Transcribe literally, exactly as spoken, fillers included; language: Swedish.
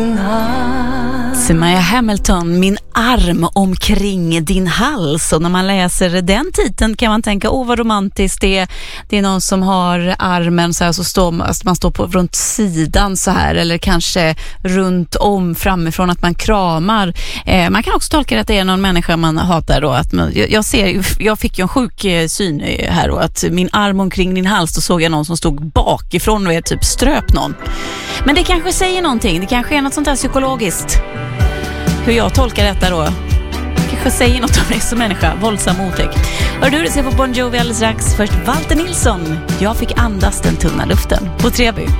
Maya Hamilton, min arm omkring din hals. Och när man läser den titeln kan man tänka, åh vad romantiskt det är. Det är någon som har armen så här, så står man, man står på runt sidan så här, eller kanske runt om framifrån, att man kramar. Eh, man kan också tolka det att det är någon människa man hatar då. Att man, jag, jag, ser, jag fick ju en sjuk syn här då, att min arm omkring din hals, då såg jag någon som stod bakifrån och är typ ströp någon. Men det kanske säger någonting, det kanske är något sånt här psykologiskt. Hur jag tolkar detta då kanske säger något om dig som människa. Våldsam otäck. Hör du, det ser på Bon Jovi alldeles strax. Först Walter Nilsson. Jag fick andas den tunna luften på Treby.